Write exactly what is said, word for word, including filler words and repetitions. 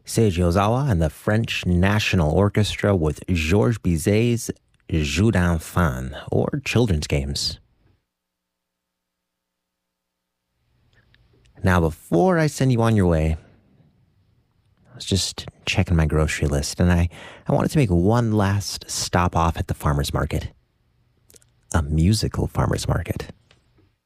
Seiji Ozawa and the French National Orchestra with Georges Bizet's Jeux d'enfants, or Children's Games. Now, before I send you on your way, I was just checking my grocery list, and I, I wanted to make one last stop off at the farmer's market. A musical farmer's market.